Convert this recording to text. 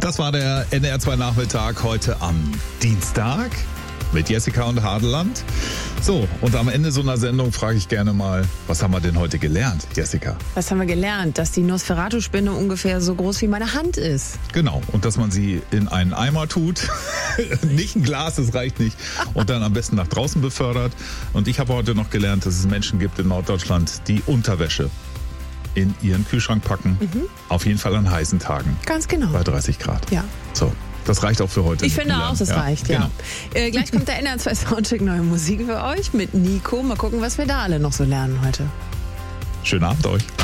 Das war der NDR2 Nachmittag heute am Dienstag mit Jessica und Hadeland. So, und am Ende so einer Sendung frage ich gerne mal, was haben wir denn heute gelernt, Jessica? Was haben wir gelernt? Dass die Nosferatu-Spinne ungefähr so groß wie meine Hand ist. Genau, und dass man sie in einen Eimer tut, nicht ein Glas, das reicht nicht, und dann am besten nach draußen befördert. Und ich habe heute noch gelernt, dass es Menschen gibt in Norddeutschland, die Unterwäsche in ihren Kühlschrank packen. Auf jeden Fall an heißen Tagen. Ganz genau. Bei 30 Grad. Ja. So, das reicht auch für heute. Ich finde auch, das reicht, ja. Genau. Gleich kommt der NDR2 Soundcheck, neue Musik für euch mit Nico. Mal gucken, was wir da alle noch so lernen heute. Schönen Abend euch.